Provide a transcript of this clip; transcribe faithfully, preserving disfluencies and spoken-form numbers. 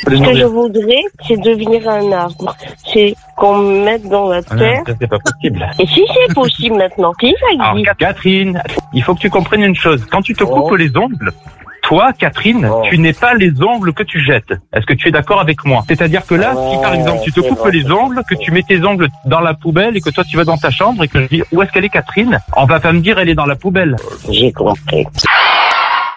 peux les Ce que demander. je voudrais, c'est devenir un arbre. C'est qu'on me mette dans la Ah non, terre. ça, c'est pas possible. Et si c'est possible maintenant, si ça Alors, existe. Catherine, il faut que tu comprennes une chose. Quand tu te coupes Oh. les ongles, toi, Catherine, Oh. tu n'es pas les ongles que tu jettes. Est-ce que tu es d'accord avec moi? C'est-à-dire que là, si par Ouais, exemple tu te c'est coupes vrai. les ongles, que tu mets tes ongles dans la poubelle et que toi tu vas dans ta chambre et que je dis où est-ce qu'elle est Catherine, on va pas me dire elle est dans la poubelle. J'ai compris.